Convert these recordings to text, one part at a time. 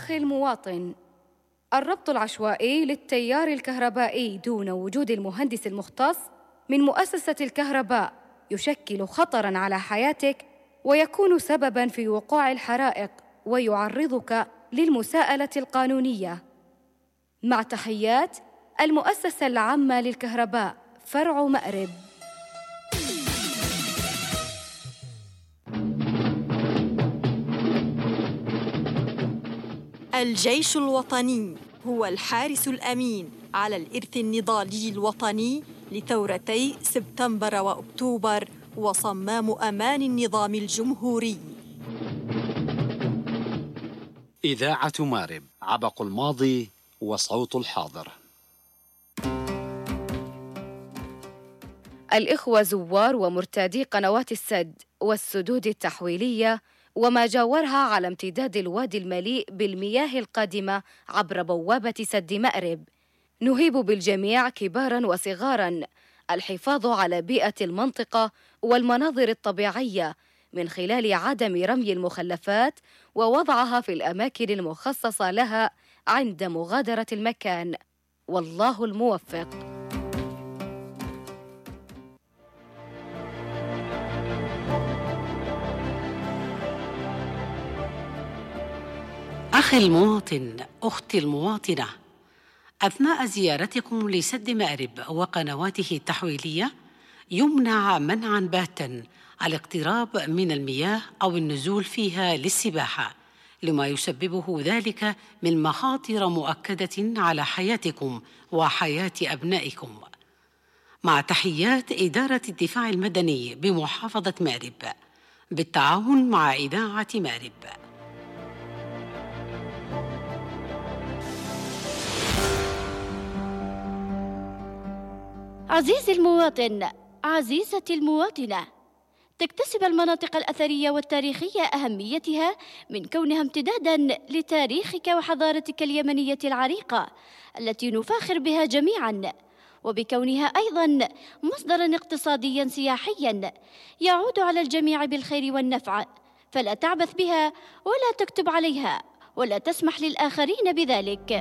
أخي المواطن، الربط العشوائي للتيار الكهربائي دون وجود المهندس المختص من مؤسسة الكهرباء يشكل خطراً على حياتك ويكون سبباً في وقوع الحرائق ويعرضك للمساءلة القانونية. مع تحيات المؤسسة العامة للكهرباء فرع مأرب. الجيش الوطني هو الحارس الأمين على الإرث النضالي الوطني لثورتي سبتمبر وأكتوبر وصمام أمان النظام الجمهوري. إذاعة مأرب، عبق الماضي وصوت الحاضر. الإخوة زوار ومرتادي قنوات السد والسدود التحويلية وما جاورها على امتداد الوادي المليء بالمياه القادمة عبر بوابة سد مأرب، نهيب بالجميع كباراً وصغاراً الحفاظ على بيئة المنطقة والمناظر الطبيعية من خلال عدم رمي المخلفات ووضعها في الأماكن المخصصة لها عند مغادرة المكان، والله الموفق. أخي المواطن، أختي المواطنة، أثناء زيارتكم لسد مأرب وقنواته التحويلية يمنع منعاً باتا الاقتراب من المياه أو النزول فيها للسباحة، لما يسببه ذلك من مخاطر مؤكدة على حياتكم وحياة أبنائكم. مع تحيات إدارة الدفاع المدني بمحافظة مأرب بالتعاون مع إذاعة مأرب. عزيزي المواطن، عزيزتي المواطنة، تكتسب المناطق الأثرية والتاريخية أهميتها من كونها امتداداً لتاريخك وحضارتك اليمنية العريقة التي نفاخر بها جميعاً، وبكونها أيضاً مصدراً اقتصادياً سياحياً يعود على الجميع بالخير والنفع، فلا تعبث بها ولا تكتب عليها ولا تسمح للآخرين بذلك.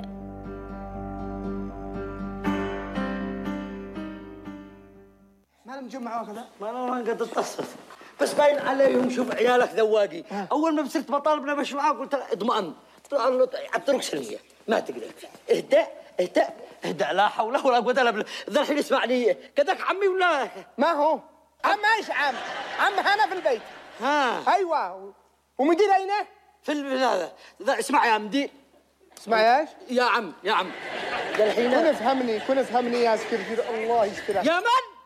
ما مجمع وكذا؟ ما انا قد اتصلت بس باين عليهم. شوف عيالك ذواقي. اول ما بصرت بطالبنا باش معاك قلت له اضمئن، الطرق سلميه ما تقدر. اهدأ لا حول ولا قوه الا بالله. ذا الحين اسمعني، كذاك عمي ولا ما هو عم؟ ايش عم هنا في البيت. ها ايوه. ومدير اين؟ في هذا. اسمع يا مدير. اسمع ايش؟ يا عم ذا الحين كن افهمني يا سكرتير. الله يسترك. يا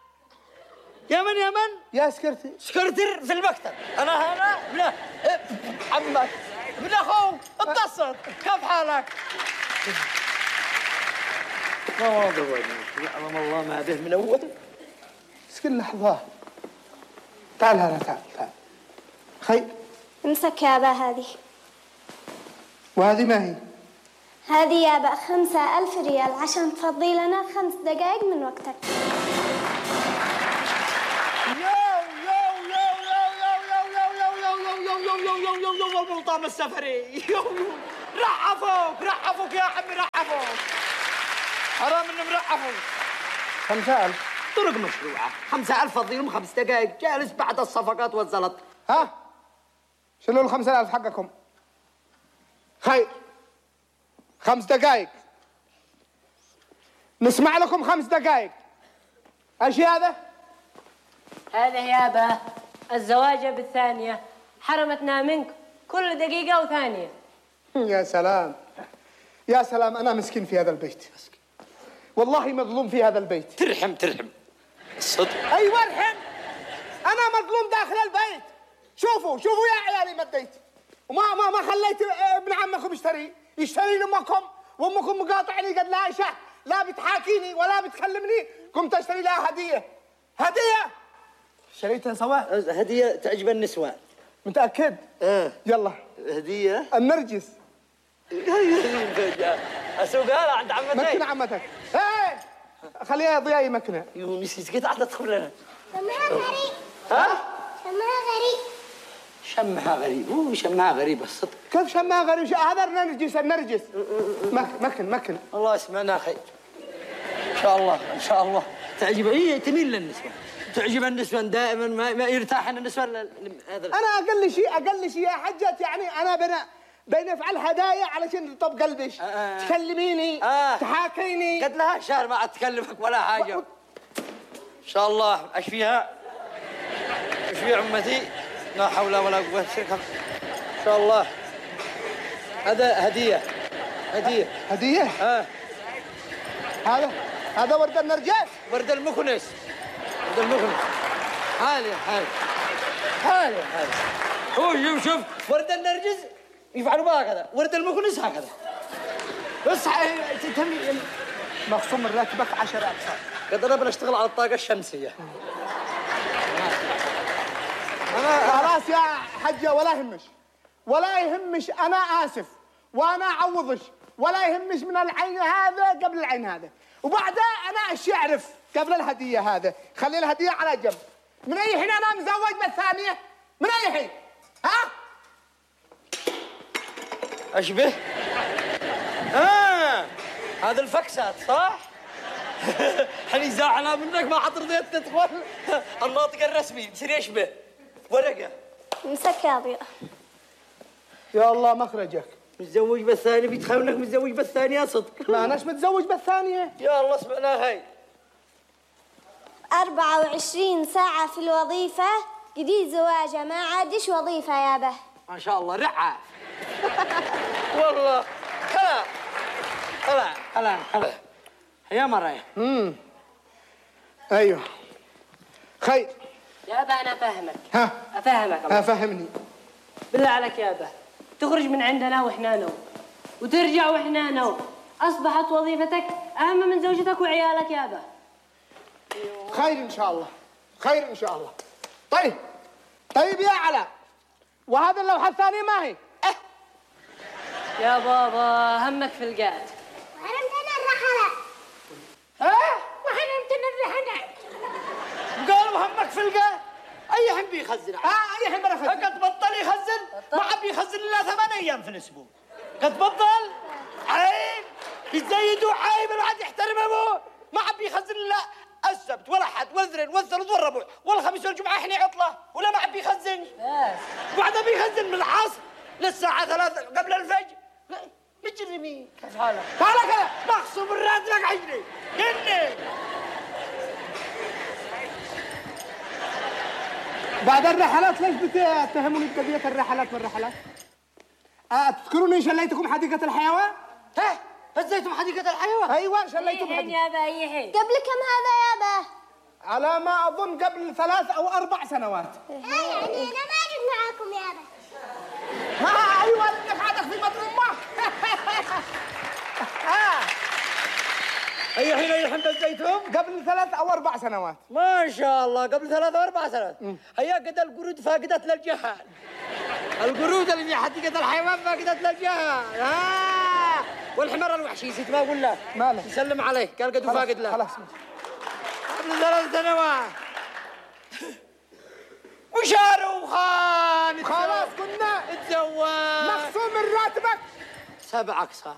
من يا سكرتير في المكتب. انا هنا بلا محمد بلا اخوك اتصل. كيف حالك؟ ما واضح يعلم الله ما به من اول. اسكن لحظه. تعال هنا تعال. خير امسك يا ابا هذه. وهذه ما هي؟ هذه يا ابا 5000 ريال عشان تفضي لنا 5 دقائق من وقتك. البلطام السفري. رحفوك يا عمي رحفوك. حرام انهم رحفوك. 5000 طرق مشروعه. 5000 فضيلهم 5 دقائق جالس بعد الصفقات والزلط. ها شنو ال 5000 حقكم؟ خير 5 دقائق نسمع لكم 5 دقائق. ايش هذا؟ هذا يابا الزواج بالثانية، حرمتنا منك كل دقيقة وثانية. يا سلام يا سلام. أنا مسكين في هذا البيت، والله مظلوم في هذا البيت. ترحم الصدق. أيوة ارحم. أنا مظلوم داخل البيت. شوفوا يا عيالي مديت وما خليت ابن عمكم يشتري لأمكم، وأمكم مقاطعني قد لا شهر، لا بتحاكيني ولا بتكلمني. قمت أشتري لها هدية. شريتها سوا. هدية تعجب النسوان. متأكد؟ يلا هدية النرجس. اسوقها لها عند عمتك. مكنة عمتك. ايه خليها ضياء مكنة. نسيت قطعة تدخل لنا. شمها غريب. ها؟ شمها غريب. شمها غريب. هو شمها غريب الصدق. كيف شماغ؟ هذا النرجس النرجس. مكن الله يسمعنا خير. ان شاء الله ان شاء الله تعجب. هي تميل للنسوان، تعجب النسوان دائما، ما يرتاحن النسوان هذا. انا اقل شيء يا حجة، يعني انا بنفعل هدايا علشان تطب قلبش. تكلميني تحاكيني. قد لها شهر ما اتكلمك ولا حاجه. ان شاء الله اشفيها عمتي، لا حول ولا قوه الا بالله. ان شاء الله. هذا هديه. هذا ورد النرجس، ورد المكنس. حالي هو شوف ورد النرجس يفعلوا بها هكذا، ورد المكنس هكذا. بس مخصوم من راتبك 10 أقساط. قد انا بنشتغل على الطاقه الشمسيه. انا خلاص يا حجة، ولا يهمش انا اسف وانا اعوضش، ولا يهمش من العين هذا قبل العين هذا، وبعدها انا ايش اعرف قبل الهديه هذا. خلي الهديه على جنب. من اي حين انا مزوج بالثانيه؟ من اي حين؟ ها؟ اشبه؟ هذا الفكسات صح؟ حني زعلان منك ما حط رضيت تدخل الناطق الرسمي تصير يشبه ورقه مسك يا ضياء. يا الله مخرجك. متزوج بالثانيه، بيتخونك متزوج بالثانيه صدق. ما اناش متزوج بالثانيه. يا الله سمعناها هاي. 24 ساعة في الوظيفة، جديد زواجه ما عادش وظيفة يابا. ما شاء الله رعاف. والله هلا يا مرايا. ايوه خير يابا انا افهمك. افهمك. فهمني بالله عليك يابا، تخرج من عندنا واحنا نوم، وترجع واحنا نوم. اصبحت وظيفتك اهم من زوجتك وعيالك يابا. خير ان شاء الله. طيب يا علاء، وهذا اللوحة الثانية ما هي؟ يا بابا همك في القعد. وحرمتنا الرحلة. وحرمتنا الرحلة. قالوا همك في القعد. اي حين بيخزن. اي حين بنخزن. قد بطل يخزن. ما عاد بيخزن الا 8 ايام في الاسبوع. قد بطل. عيب يزيدوا، عيب الواحد يحترم ابوه. ما عاد بيخزن الا السبت والاحد والاثنين والثلاث والربع والخميس والجمعه احنا عطله، ولا ما عاد بيخزن. وبعدها بيخزن من العصر للساعه 3 قبل الفجر. مجرمين. كيف حالك؟ تعال مخصوم راتبك 20 جنيه. بعد الرحلات ليش بتتهموني بقضية الرحلات والرحلات؟ تذكروني شليتكم حديقة الحيوان؟ هزيتم حديقة الحيوان؟ ايوه شليتكم حديقة. يابا اي حين. قبل كم هذا يابا؟ على ما اظن قبل 3 أو 4 سنوات. يعني انا ما جيت معاكم يابا. ايوه اللي دفعتك في مطر امك. اي حين هزيتهم؟ قبل 3 أو 4 سنوات. ما شاء الله قبل 3 أو 4 سنوات. هيا قد القرود فاقدت للجهال. القرود اللي في حديقة الحيوان فاقدت للجهال. والحمار الوحشي نسيت ما اقول لك. ماله؟ يسلم عليه قال قد فاقد له. خلاص قبل 3 سنوات. وشاروا خان. خلاص كنا اتزوج. مخصوم من راتبك 7 أقساط.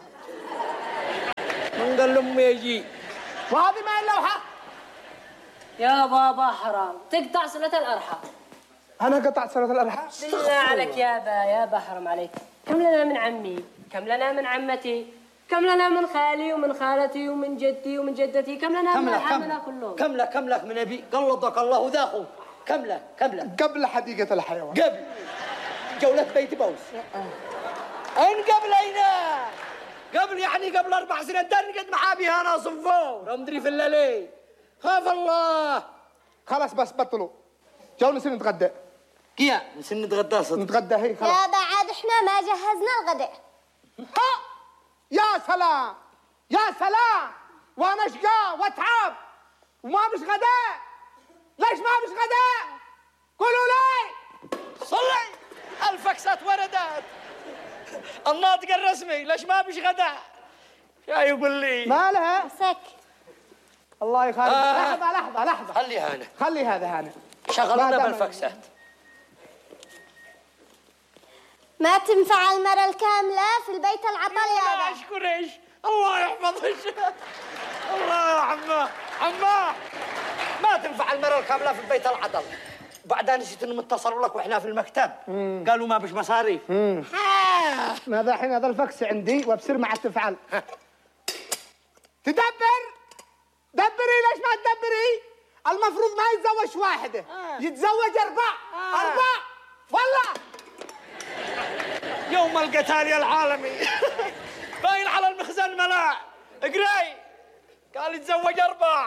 من قال لأمي يجي. وهذه ما هي اللوحة. يا بابا حرام تقطع صلة الأرحام. أنا قطعت صلة الأرحام؟ بالله عليك يابا حرام عليك. كم لنا من عمي، كم لنا من عمتي، كم لنا من خالي ومن خالتي ومن جدي ومن جدتي، كم لنا من أرحامنا كلهم. كم لك من أبي قلطك الله ذا أخوك. كم لك قبل حديقة الحيوان. قبل جولة بيت بوس. أين قبل أين؟ قبل يعني قبل 4 سنين قد محابيها أنا صفور أمدري في الليل. خاف الله. خلاص بس بطلوا. جو نصير نتغدى. كيا نصير نتغدى صدق. نتغدى هي خلاص. يا بعد احنا ما جهزنا الغداء. يا سلام وانا اشقى واتعب وما مش غداء. ليش ما مش غداء؟ قولوا لي. صلي الفكسات وردت. الناطق الرسمي ليش ما مش غداء؟ يا يقول لي مالها؟ مسك. الله يخليك. لحظة خلي هذا هانا. شغلونا بالفكسات. ما تنفع المرة الكاملة في البيت العطل يا لا اشكرش، الله يحفظك. الله يا عماه ما تنفع المرة الكاملة في البيت العطل. بعدين نسيت انهم اتصلوا لك واحنا في المكتب قالوا ما بش مصاريف. ما ذا الحين هذا الفكس عندي وبصير مع التفعال. دبري ليش ما تدبري؟ المفروض ما يتزوج واحدة يتزوج أربع والله. يوم القتال العالمي باين على المخزن ملاء. اقراي قال يتزوج 4.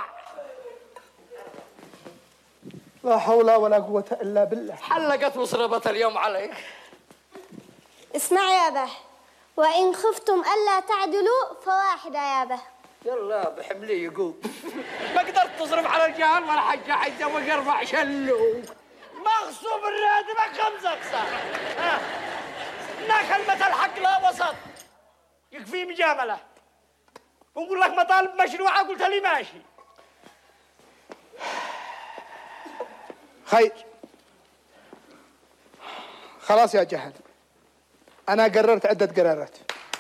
لا حول ولا قوة إلا بالله. حلقت وصربت اليوم عليك. اسمع يا به، وإن خفتم ألا تعدلوا فواحدة يا به. يلا بحملي يقوم. ما قدرت تصرف على الجهل ولا حاجة حيتزوج 4 شلو. مغصوب الراتب 5 أقساط. إنها كلمة الحق لا وسط. يكفي مجاملة. ونقول لك مطالب مشروعة قلت لي ماشي. خير خلاص يا جهل، أنا قررت عدة قرارات.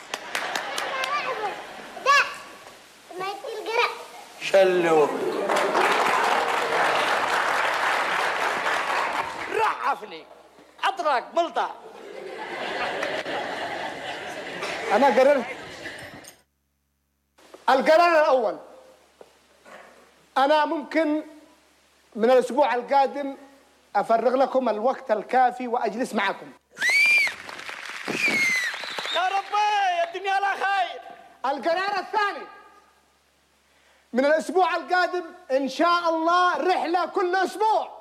ما يصير قرار. شلو رعفني أطرق ملطة. أنا قررت. القرار الأول، أنا ممكن من الأسبوع القادم أفرغ لكم الوقت الكافي وأجلس معكم. يا ربي الدنيا لا خير. القرار الثاني، من الأسبوع القادم إن شاء الله رحلة كل أسبوع.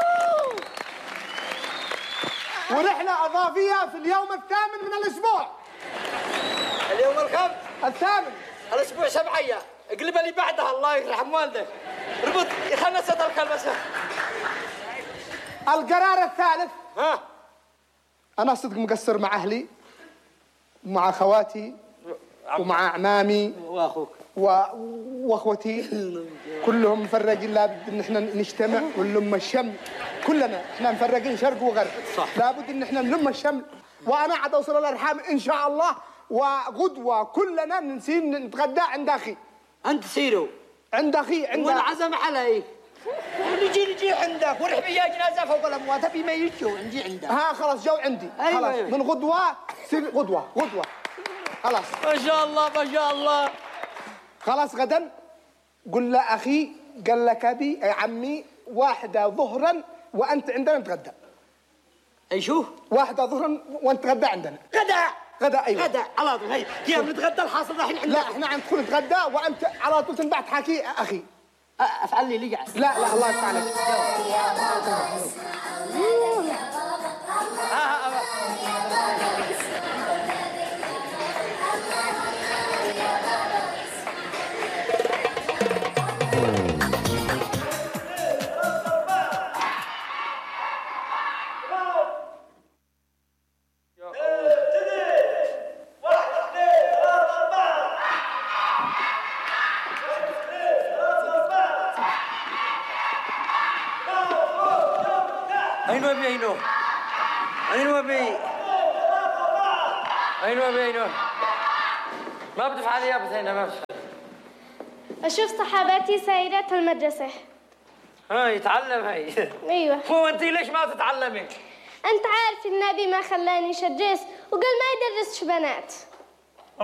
ورحلة إضافية في اليوم الثامن من الأسبوع. اليوم الخامس الثامن الأسبوع 7 أيام. اقلب اللي بعدها الله يرحم والدك. ربط يخلص هذا الكلمة. القرار الثالث، أنا صدق مقصر مع أهلي ومع خواتي ومع أعمامي وأخوك واخوتي كلهم مفرقين. لابد ان احنا نجتمع ونلم الشمل كلنا. احنا مفرقين شرق وغرب. صح. لابد ان احنا نلم الشمل. وانا عاد اوصل الارحام ان شاء الله. وغدوه كلنا نسير نتغدى عند اخي. انت سيروا عند اخي عند والعزم علي. ونجي عندك ونروح بيا جنازه فوق الاموات. ابي ما يجوا نجي عندك. خلاص جو عندي. أيوة خلاص أيوة. من غدوه سير غدوه خلاص. ما شاء الله ما شاء الله. خلاص غدا قل له أخي قال لك أبي يا عمي 1 ظهرا وأنت عندنا نتغدى. أي شو؟ 1 ظهرا وأنت تتغدى عندنا. غدا أيوة. غدا على طول. هي كيف نتغدى الحاصل الحين عندنا؟ لا احنا عم ندخل نتغدى وأنت على طول تنبع تحاكي أخي. أفعل لي قاعد. لا الله يفتح عليك. أينو ما بتفعل يا بثينة ما بتفعل. أشوف صحاباتي سيدات المدرسة. يتعلم هي. أيوة. هو أنت ليش ما تتعلمي؟ أنت عارف النبي ما خلاني شجس وقال ما يدرسش بنات.